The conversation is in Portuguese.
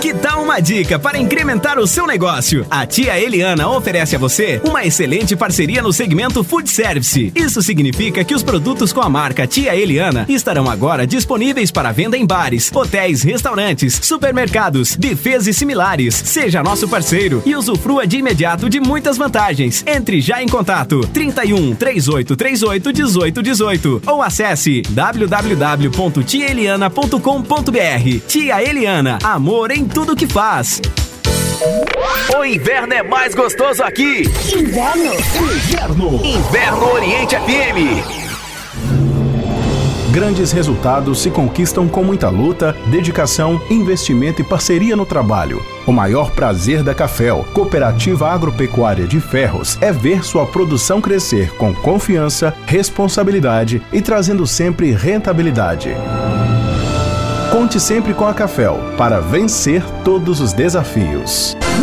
Que tal uma dica para incrementar o seu negócio? A Tia Eliana oferece a você uma excelente parceria no segmento Food Service. Isso significa que os produtos com a marca Tia Eliana estarão agora disponíveis para venda em bares, hotéis, restaurantes, supermercados, buffets e similares. Seja nosso parceiro e usufrua de imediato de muitas vantagens. Entre já em contato 31 3838 1818 ou acesse www.tiaeliana.com.br. Tia Eliana, amor em tudo que faz. O inverno é mais gostoso aqui. Inverno Oriente FM. Grandes resultados se conquistam com muita luta, dedicação, investimento e parceria no trabalho. O maior prazer da Cafel, Cooperativa Agropecuária de Ferros, é ver sua produção crescer com confiança, responsabilidade e trazendo sempre rentabilidade. Conte sempre com a Cafel para vencer todos os desafios.